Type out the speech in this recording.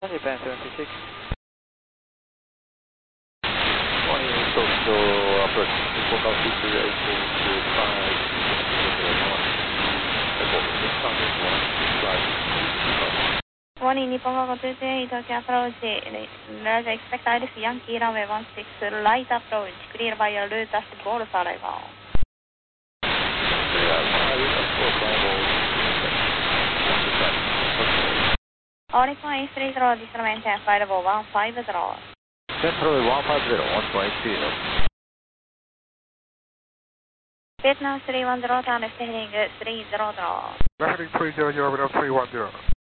Japan 76. 28 Tokyo approach, local feature 885, Warning, Nippon Cargo 228 Tokyo approach, Roger, expect Iris Yankee runway 16, light approach, clear by your route as Golf arrival. Oricon 830, this remain 10 level 150. Central 150, 1.30. Vietnam 310, turn left heading 300. Left heading 300, 310.